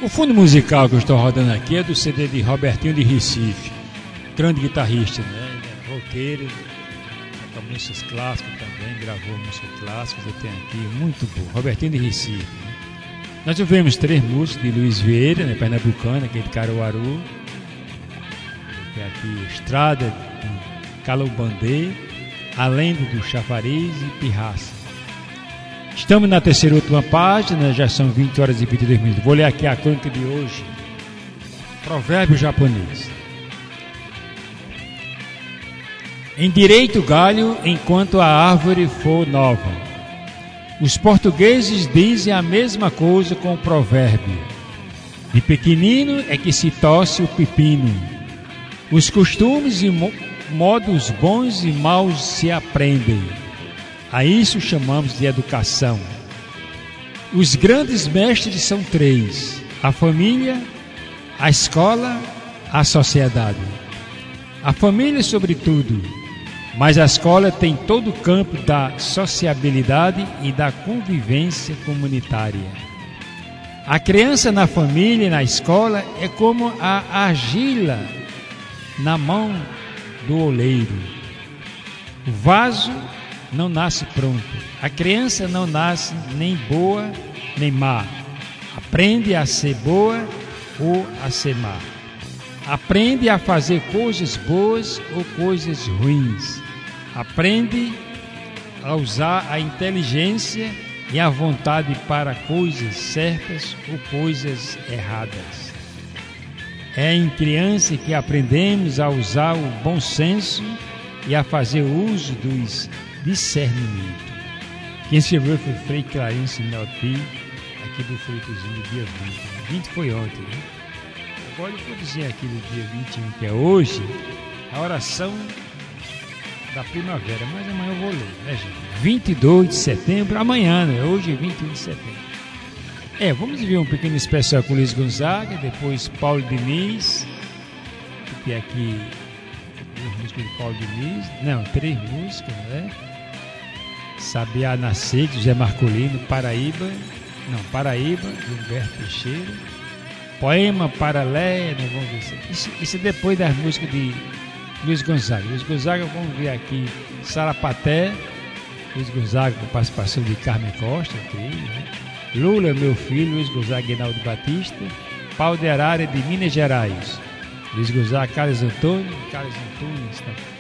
O fundo musical que eu estou rodando aqui é do CD de Robertinho de Recife, grande guitarrista, né? Ele é roqueiro, toca músicas clássicas também, gravou músicas clássicas, eu tenho aqui, muito bom, Robertinho de Recife. Né? Nós ouvimos 3 músicas de Luiz Vieira, né, pernambucano, aqui de Caruaru, tem aqui Estrada, Calobandê, Além do Chafariz e Pirraça. Estamos na terceira e última página, já são 20 horas e 22 minutos. Vou ler aqui a crônica de hoje. Provérbio japonês. Endireita o galho enquanto a árvore for nova. Os portugueses dizem a mesma coisa com o provérbio. De pequenino é que se torce o pepino. Os costumes e modos bons e maus se aprendem. A isso chamamos de educação. Os grandes mestres são 3: a família, a escola, a sociedade. A família sobretudo, mas a escola tem todo o campo da sociabilidade e da convivência comunitária. A criança na família e na escola é como a argila na mão do oleiro. O vaso não nasce pronto. A criança não nasce nem boa nem má. Aprende a ser boa ou a ser má. Aprende a fazer coisas boas ou coisas ruins. Aprende a usar a inteligência e a vontade para coisas certas ou coisas erradas. É em criança que aprendemos a usar o bom senso e a fazer uso dos discernimento. Quem escreveu foi Frei Clarence Melpi, aqui do Freitozinho, do dia 20. 20 foi ontem, né? Agora eu vou dizer aqui do dia 21, que é hoje, a oração da primavera, mas amanhã eu vou ler, né, gente? 22 de setembro, amanhã, né? Hoje é 21 de setembro. Vamos ver um pequeno especial com Luiz Gonzaga, depois Paulo Diniz, que tem aqui 2 músicas de Paulo Diniz, não, 3 músicas, né? Sabiá Nascer, de José Marcolino, Paraíba, de Humberto Teixeira, Poema Paralé, né? Vamos ver isso é depois das músicas de Luiz Gonzaga. Luiz Gonzaga, vamos ver aqui, Sarapaté, Luiz Gonzaga com participação de Carmen Costa, né? Lula, meu filho, Luiz Gonzaga e Reinaldo Batista, Pau de Arara de Minas Gerais, Luiz Gonzaga, Carlos Antônio, Carlos Antunes,